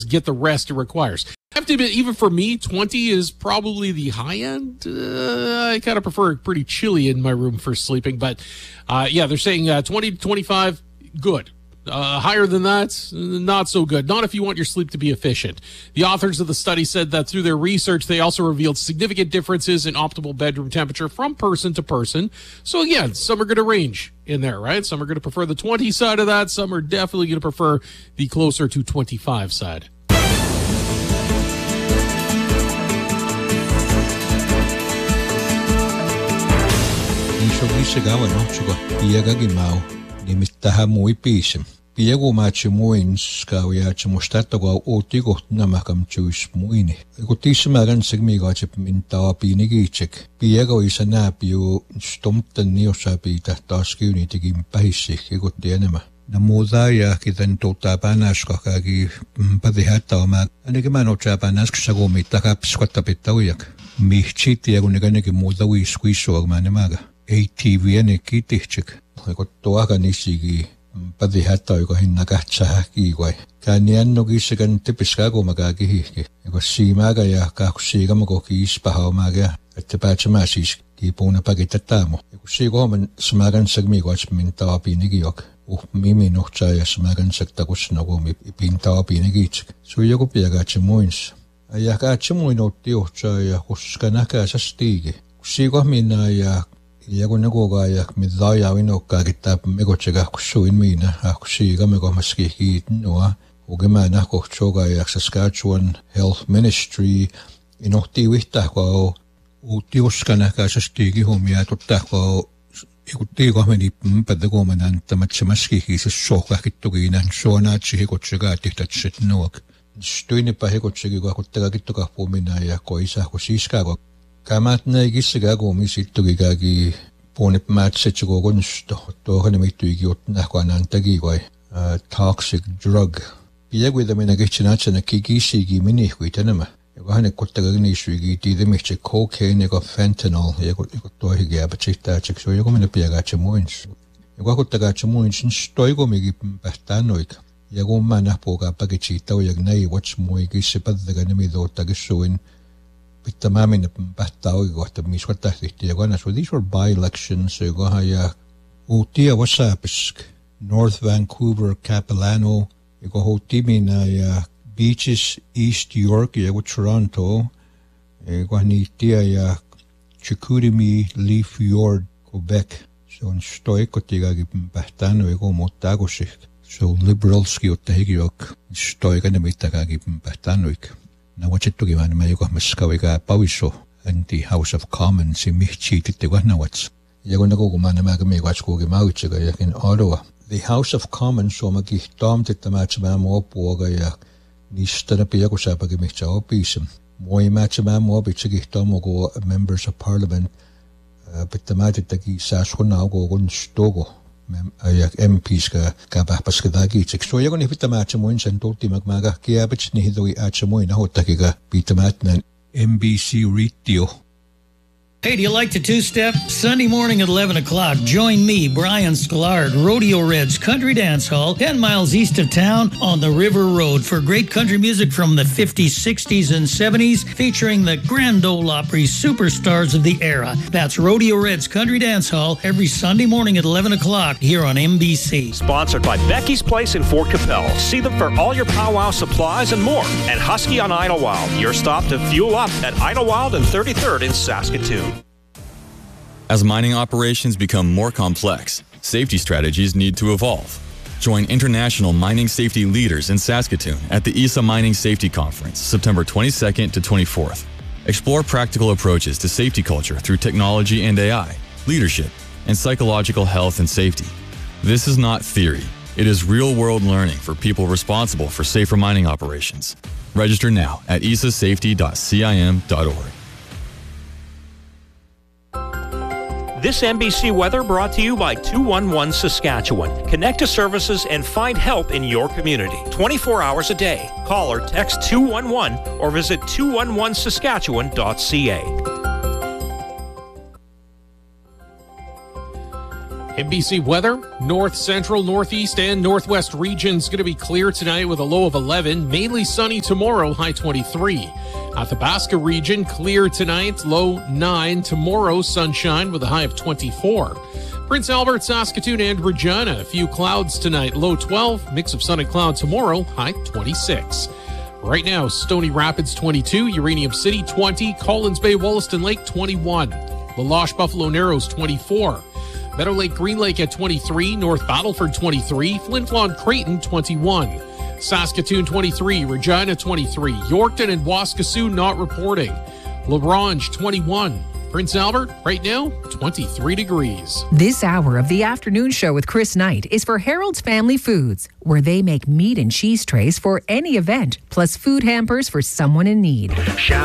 get the rest it requires. I have to admit, even for me, 20 is probably the high end. I kind of prefer it pretty chilly in my room for sleeping. But, yeah, they're saying 20 to 25, good. Higher than that, not so good. Not if you want your sleep to be efficient. The authors of the study said that through their research, they also revealed significant differences in optimal bedroom temperature from person to person. So again, some are going to range in there, right? Some are going to prefer the 20 side of that. Some are definitely going to prefer the closer to 25 side. Piego machimuins kawiachimustato otigo namakam chuis muini. Egotismagan sigmigachi minta pinigichik. Piego isanapio stomten niosapita taskiuni tigim paisik egotienema. Namudaya kitan totapanashkaki padihataoma. Anigimano chapanas sagomita squattapitawiak. Michiti aguniganiki mudawi squisho manemaga. ATV kitchik. Egotoaganisigi. Padihata yuko hinakatsaha kiikwai. Kanianno kisakan tipiskago magagihihki. Yuko siimaga ja kakusiigamako kiispahaomaga. Että päätsemäsis kiipuuna pakitatamo. Yuko siikohoman smagan sagmikwats mintaapinigiok. Miminuhtsa ja smagan sagtakusnago pintaapinigitsik. Sui joku piagaatse muins. Ja kaatse muinotti uhtsa ja kuskanakaasas tiigi. Siikohminna ja kun nakuukaa ja mitä ajaa kittaa mekotsega kusuin miina akusiiga mekomaski kiitnua ukemana kohtsoga ja Saskatchewan Health Ministry inohti vihtahko utiuskana kaasastigi humia tuttahko ikutti meni pädekomanan tamatsemaski kiises sohkahkittugiinan suonaatsi hikotsega tihtatset nuok stuinipa hikotsegi kuakuttega kittukahpuumina ja koisahko siiskaako Kamat na igisaga misitugigagi ponip matsetsugo gunsto tohanimituigiot nahkanantagigoi toxic drug. Piegwidamina gichinachana kigisigi minihwitanama. Yohane kottagagnishuigi tidimiche cocaine ego fentanyl tohigi abachitachik so yogomina piagache muins. Yogakottagache muins stoigomigi pahtanoik. Yagomana poga pagichita yagnai watch moigi sipaddaganimido tagishuin. So these were by-elections. Utia Wasapisk, North Vancouver, Capilano, Timina, Beaches, East York, Toronto, Chicoutimi, Leaf Fjord, Quebec. So in Stoikotigagi Pahtano, Motagosik. So liberals, Kiotahigiok, Stoikanamitakagi Pahtanoik. Na wachitugiman mayuko maskawiga pawiso in the House of Commons in Michititiwanawats. Yagunagumana magamigwachkogi mauchiga in Ottawa. The House of Commons so magihtom titamachama mopoga yak nistanapiagusapagi micha opism. Moi machama mobichigihtomogo members of parliament pitamatitagi sashkunago gunstogo. Ayak MPs ka paskadagi so yagon ifitamachamoin santoti magmaga kiabich ni hidoi achamoin ahotakiga pitamatnan MBC Ritio. Hey, do you like to two-step? Sunday morning at 11 o'clock, join me, Brian Sklar, Rodeo Reds Country Dance Hall, 10 miles east of town on the River Road for great country music from the 50s, 60s, and 70s, featuring the Grand Ole Opry superstars of the era. That's Rodeo Reds Country Dance Hall every Sunday morning at 11 o'clock here on NBC. Sponsored by Becky's Place in Fort Capel. See them for all your powwow supplies and more. And Husky on Idlewild, your stop to fuel up at Idlewild and 33rd in Saskatoon. As mining operations become more complex, safety strategies need to evolve. Join international mining safety leaders in Saskatoon at the ESA Mining Safety Conference, September 22nd to 24th. Explore practical approaches to safety culture through technology and AI, leadership, and psychological health and safety. This is not theory. It is real-world learning for people responsible for safer mining operations. Register now at esasafety.cim.org. This NBC weather brought to you by 211 Saskatchewan. Connect to services and find help in your community. 24 hours a day. Call or text 211 or visit 211saskatchewan.ca. NBC weather, north, central, northeast, and northwest regions going to be clear tonight with a low of 11. Mainly sunny tomorrow, high 23. Athabasca region, clear tonight, low 9. Tomorrow, sunshine with a high of 24. Prince Albert, Saskatoon, and Regina, a few clouds tonight, low 12. Mix of sun and cloud tomorrow, high 26. Right now, Stony Rapids 22, Uranium City 20, Collins Bay, Wollaston Lake 21, La Loche, Buffalo Narrows 24. Meadow Lake, Green Lake at 23, North Battleford 23, Flin Flon, Creighton 21, Saskatoon 23, Regina 23, Yorkton and Waskesiu not reporting, La Ronge 21, Prince Albert right now 23 degrees. This hour of the afternoon show with Chris Knight is for Harold's Family Foods, where they make meat and cheese trays for any event, plus food hampers for someone in need.